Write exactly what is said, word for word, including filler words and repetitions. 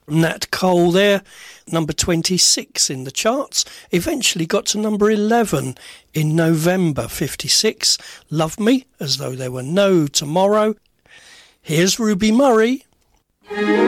Nat Cole there, number twenty-six in the charts, eventually got to number eleven in November fifty-six. Love Me, As Though There Were No Tomorrow. Here's Ruby Murray.